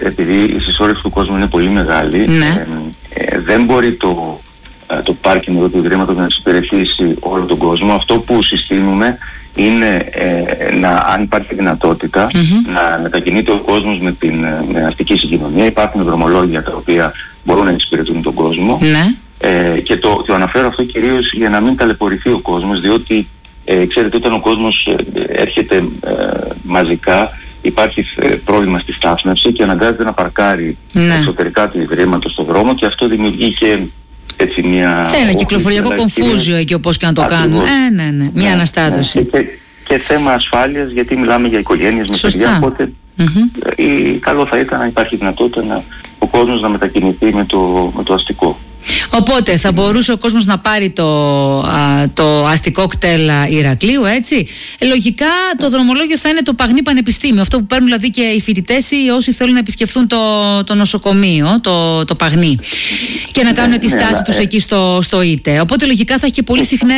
επειδή η συσσόρευση του κόσμου είναι πολύ μεγάλη, Ναι. δεν μπορεί το πάρκινγκ εδώ του Ιδρύματος να εξυπηρετήσει όλο τον κόσμο. Αυτό που συστήνουμε είναι αν υπάρχει δυνατότητα να μετακινείται ο κόσμος με αστική συγκοινωνία. Υπάρχουν δρομολόγια τα οποία μπορούν να εξυπηρετούν τον κόσμο. Ναι. Και το αναφέρω αυτό κυρίως για να μην ταλαιπωρηθεί ο κόσμος, διότι ξέρετε, όταν ο κόσμος έρχεται μαζικά, υπάρχει πρόβλημα στη στάθμευση και αναγκάζεται να παρκάρει εξωτερικά του Ιδρύματος στον δρόμο, και αυτό δημιουργεί και έτσι μια... Ένα κυκλοφοριακό κομφούζιο εκεί, όπως και να το κάνουμε. Ναι. Μια αναστάτωση. Και θέμα ασφάλειας, γιατί μιλάμε για οικογένειες με παιδιά, οπότε καλό θα ήταν να υπάρχει δυνατότητα ο κόσμος να μετακινηθεί με το αστικό. Οπότε θα μπορούσε ο κόσμος να πάρει το αστικό κτέλ Ηρακλείου, έτσι. Λογικά το δρομολόγιο θα είναι το Παγνί Πανεπιστήμιο, αυτό που παίρνουν δηλαδή και οι φοιτητές ή όσοι θέλουν να επισκεφθούν το νοσοκομείο, το Παγνί, και να κάνουν τη στάση τους εκεί στο ΙΤΕ. Οπότε λογικά θα έχει και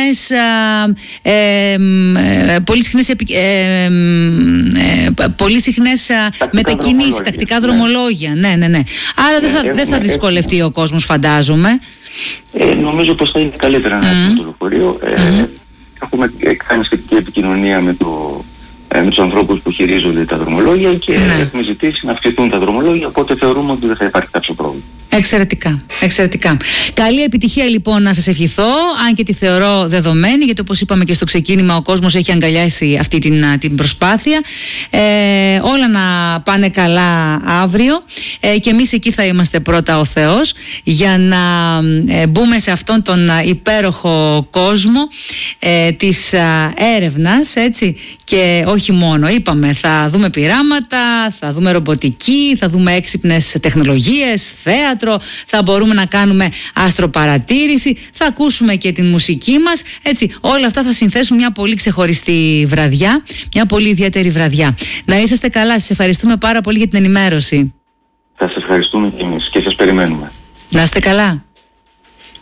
πολύ συχνές μετακινήσεις, τακτικά δρομολόγια. Ναι. Άρα δεν θα δυσκολευτεί ο κόσμος, φαντάζομαι. Νομίζω πως θα είναι καλύτερα να έχουμε το λεωφορείο. Έχουμε κάνει σχετική επικοινωνία με τους ανθρώπους που χειρίζονται τα δρομολόγια και έχουμε ζητήσει να αυξηθούν τα δρομολόγια, οπότε θεωρούμε ότι δεν θα υπάρχει κάποιο πρόβλημα. Εξαιρετικά. Καλή επιτυχία λοιπόν να σας ευχηθώ, αν και τη θεωρώ δεδομένη, γιατί όπως είπαμε και στο ξεκίνημα, ο κόσμος έχει αγκαλιάσει αυτή την προσπάθεια. Όλα να πάνε καλά αύριο, και εμείς εκεί θα είμαστε πρώτα ο Θεός, για να μπούμε σε αυτόν τον υπέροχο κόσμο της έρευνας, έτσι, και όχι μόνο. Είπαμε, θα δούμε πειράματα, θα δούμε ρομποτική, θα δούμε έξυπνες τεχνολογίες, θέατρο, θα μπορούμε να κάνουμε αστροπαρατήρηση, θα ακούσουμε και την μουσική μας, έτσι. Όλα αυτά θα συνθέσουν μια πολύ ξεχωριστή βραδιά, μια πολύ ιδιαίτερη βραδιά. Να είσαστε καλά, σας ευχαριστούμε πάρα πολύ για την ενημέρωση. Θα σας ευχαριστούμε και εμείς και σας περιμένουμε. Να είστε καλά.